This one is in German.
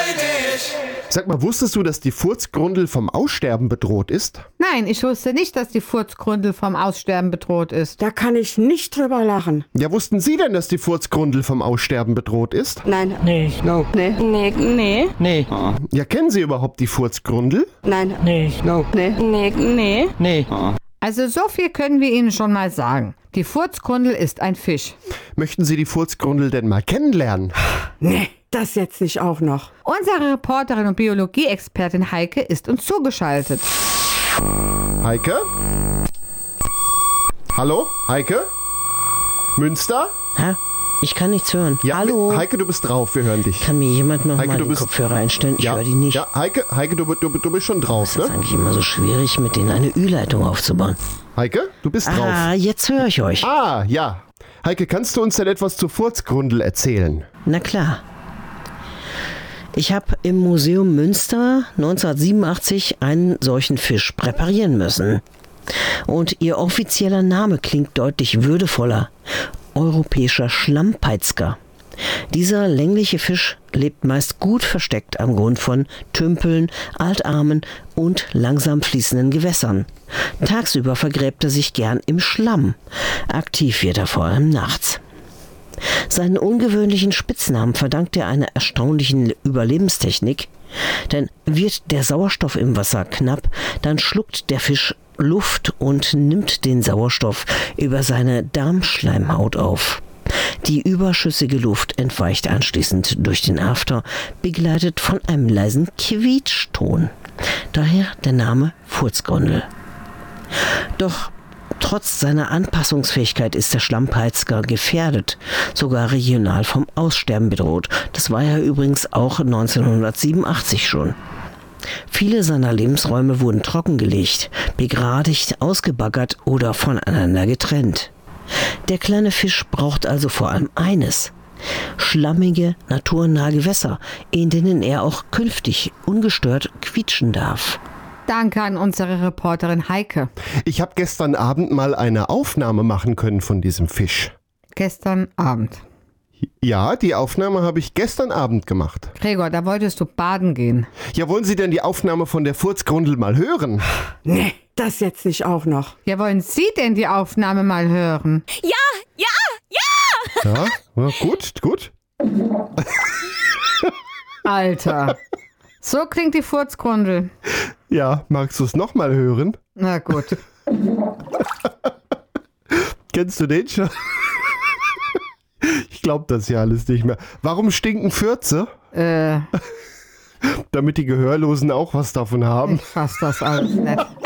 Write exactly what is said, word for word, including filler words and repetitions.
Sag mal, wusstest du, dass die Furzgrundel vom Aussterben bedroht ist? Nein, ich wusste nicht, dass die Furzgrundel vom Aussterben bedroht ist. Da kann ich nicht drüber lachen. Ja, wussten Sie denn, dass die Furzgrundel vom Aussterben bedroht ist? Nein. Nee. No. Nee. Nee, nee, Nee. Ja, kennen Sie überhaupt die Furzgrundel? Nein. Nee. No. nee, nee, nee. Nee. Also so viel können wir Ihnen schon mal sagen. Die Furzgrundel ist ein Fisch. Möchten Sie die Furzgrundel denn mal kennenlernen? Nee, das jetzt nicht auch noch. Unsere Reporterin und Biologie-Expertin Heike ist uns zugeschaltet. Heike? Hallo? Heike? Münster? Hä? Ich kann nichts hören. Ja, Hallo? Heike, du bist drauf, wir hören dich. Kann mir jemand noch Heike, mal du den bist- Kopfhörer einstellen? Ich ja, höre die nicht. Ja, Heike, Heike du, du, du bist schon drauf, Das ist ne? eigentlich immer so schwierig, mit denen eine Ü-Leitung aufzubauen. Heike, du bist drauf. Ah, jetzt höre ich euch. Ah, ja. Heike, kannst du uns denn etwas zur Furzgrundel erzählen? Na klar. Ich habe im Museum Münster neunzehnhundertsiebenundachtzig einen solchen Fisch präparieren müssen. Und ihr offizieller Name klingt deutlich würdevoller. Europäischer Schlammpeitzger. Dieser längliche Fisch lebt meist gut versteckt am Grund von Tümpeln, Altarmen und langsam fließenden Gewässern. Tagsüber vergräbt er sich gern im Schlamm. Aktiv wird er vor allem nachts. Seinen ungewöhnlichen Spitznamen verdankt er einer erstaunlichen Überlebenstechnik. Denn wird der Sauerstoff im Wasser knapp, dann schluckt der Fisch Luft und nimmt den Sauerstoff über seine Darmschleimhaut auf. Die überschüssige Luft entweicht anschließend durch den After, begleitet von einem leisen Quietschton. Daher der Name Furzgrundel. Doch trotz seiner Anpassungsfähigkeit ist der Schlammpeitzger gefährdet, sogar regional vom Aussterben bedroht. Das war ja übrigens auch neunzehnhundertsiebenundachtzig schon. Viele seiner Lebensräume wurden trockengelegt, begradigt, ausgebaggert oder voneinander getrennt. Der kleine Fisch braucht also vor allem eines: schlammige, naturnahe Gewässer, in denen er auch künftig ungestört quietschen darf. Danke an unsere Reporterin Heike. Ich habe gestern Abend mal eine Aufnahme machen können von diesem Fisch. Gestern Abend. Ja, die Aufnahme habe ich gestern Abend gemacht. Gregor, da wolltest du baden gehen. Ja, wollen Sie denn die Aufnahme von der Furzgrundel mal hören? Nee, das jetzt nicht auch noch. Ja, wollen Sie denn die Aufnahme mal hören? Ja, ja, ja! Ja, ja gut, gut. Alter. So klingt die Furzgrundel. Ja, magst du es nochmal hören? Na gut. Kennst du den schon? Ich glaube das ja alles nicht mehr. Warum stinken Fürze? Äh, Damit die Gehörlosen auch was davon haben. ich fass das alles nicht.